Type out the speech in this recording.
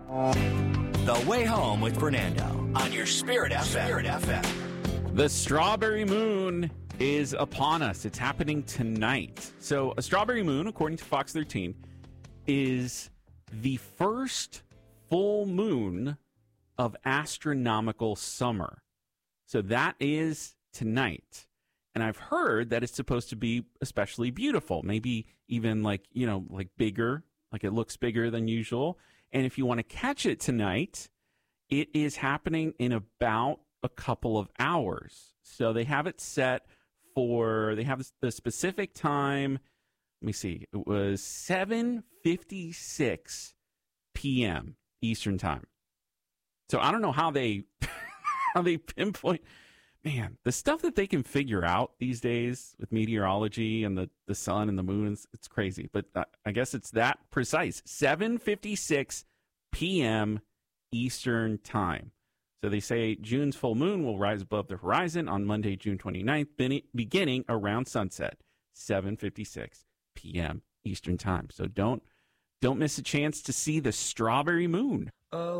The Way Home with Fernando on your Spirit FM. The strawberry moon is upon us. It's happening tonight. So a strawberry moon, according to Fox 13, is the first full moon of astronomical summer. So that is tonight. And I've heard that it's supposed to be especially beautiful, maybe even like bigger, like it looks bigger than usual. And if you want to catch it tonight, it is happening in about a couple of hours. So they have it set they have the specific time. Let me see. It was 7:56 p.m. Eastern time. So I don't know how they pinpoint. Man, the stuff that they can figure out these days with meteorology and the sun and the moon, it's crazy. But I guess it's that precise. 7:56 p.m. Eastern time. So they say June's full moon will rise above the horizon on Monday, June 29th, beginning around sunset, 7:56 p.m. Eastern time. So don't miss a chance to see the strawberry moon.